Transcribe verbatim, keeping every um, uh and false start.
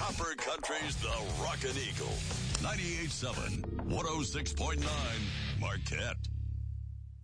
Upper Country's The Rockin' Eagle. ninety-eight point seven, one oh six point nine, Marquette.